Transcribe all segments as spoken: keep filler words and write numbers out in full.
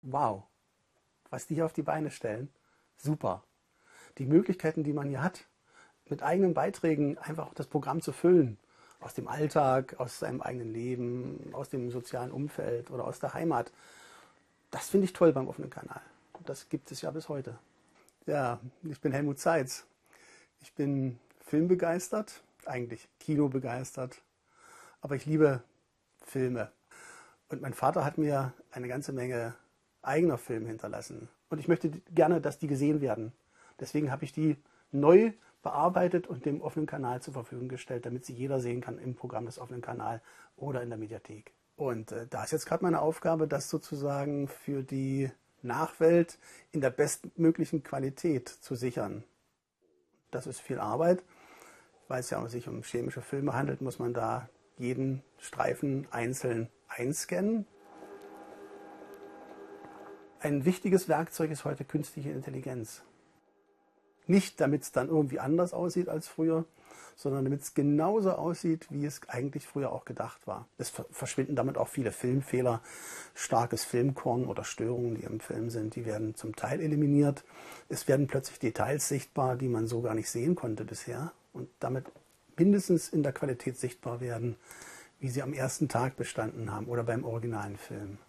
wow, was die hier auf die Beine stellen, super. Die Möglichkeiten, die man hier hat, mit eigenen Beiträgen einfach das Programm zu füllen, aus dem Alltag, aus seinem eigenen Leben, aus dem sozialen Umfeld oder aus der Heimat, das finde ich toll beim offenen Kanal. Das gibt es ja bis heute. Ja, ich bin Helmut Zeitz. Ich bin filmbegeistert, eigentlich kinobegeistert, aber ich liebe Filme. Und mein Vater hat mir eine ganze Menge eigener Filme hinterlassen. Und ich möchte gerne, dass die gesehen werden. Deswegen habe ich die neu bearbeitet und dem offenen Kanal zur Verfügung gestellt, damit sie jeder sehen kann im Programm des offenen Kanals oder in der Mediathek. Und äh, da ist jetzt gerade meine Aufgabe, das sozusagen für die Nachwelt in der bestmöglichen Qualität zu sichern. Das ist viel Arbeit. Weil es ja sich um chemische Filme handelt, muss man da jeden Streifen einzeln einscannen. Ein wichtiges Werkzeug ist heute künstliche Intelligenz. Nicht, damit es dann irgendwie anders aussieht als früher, sondern damit es genauso aussieht, wie es eigentlich früher auch gedacht war. Es verschwinden damit auch viele Filmfehler, starkes Filmkorn oder Störungen, die im Film sind, die werden zum Teil eliminiert. Es werden plötzlich Details sichtbar, die man so gar nicht sehen konnte bisher und damit mindestens in der Qualität sichtbar werden, wie sie am ersten Tag bestanden haben oder beim originalen Film.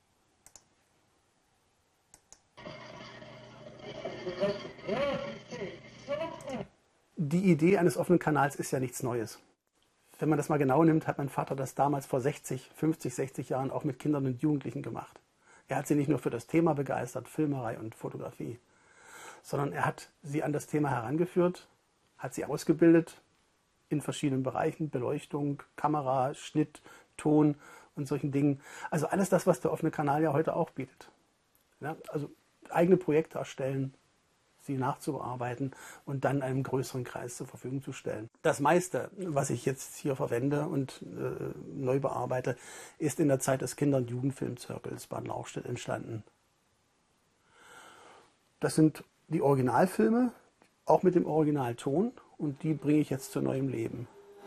Die Idee eines offenen Kanals ist ja nichts Neues. Wenn man das mal genau nimmt, hat mein Vater das damals vor sechzig, fünfzig, sechzig Jahren auch mit Kindern und Jugendlichen gemacht. Er hat sie nicht nur für das Thema begeistert, Filmerei und Fotografie, sondern er hat sie an das Thema herangeführt, hat sie ausgebildet in verschiedenen Bereichen, Beleuchtung, Kamera, Schnitt, Ton und solchen Dingen. Also alles das, was der offene Kanal ja heute auch bietet. Ja, also eigene Projekte erstellen, sie nachzubearbeiten und dann einem größeren Kreis zur Verfügung zu stellen. Das meiste, was ich jetzt hier verwende und äh, neu bearbeite, ist in der Zeit des Kinder- und Jugendfilmzirkels Bad Lauchstädt entstanden. Das sind die Originalfilme, auch mit dem Originalton, und die bringe ich jetzt zu neuem Leben.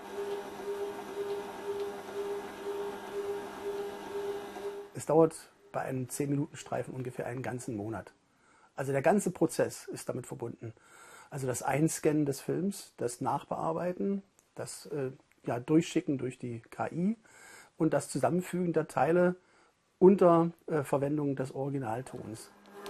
Es dauert bei einem zehn Minuten Streifen ungefähr einen ganzen Monat. Also der ganze Prozess ist damit verbunden. Also das Einscannen des Films, das Nachbearbeiten, das äh, ja, Durchschicken durch die K I und das Zusammenfügen der Teile unter äh, Verwendung des Originaltons.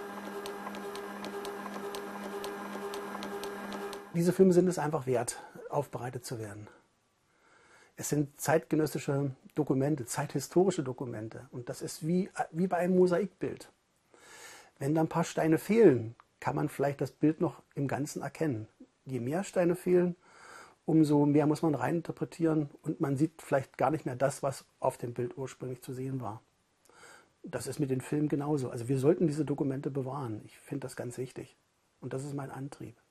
Diese Filme sind es einfach wert, aufbereitet zu werden. Es sind zeitgenössische Dokumente, zeithistorische Dokumente. Und das ist wie, wie bei einem Mosaikbild. Wenn da ein paar Steine fehlen, kann man vielleicht das Bild noch im Ganzen erkennen. Je mehr Steine fehlen, umso mehr muss man reininterpretieren und man sieht vielleicht gar nicht mehr das, was auf dem Bild ursprünglich zu sehen war. Das ist mit den Filmen genauso. Also wir sollten diese Dokumente bewahren. Ich finde das ganz wichtig. Und das ist mein Antrieb.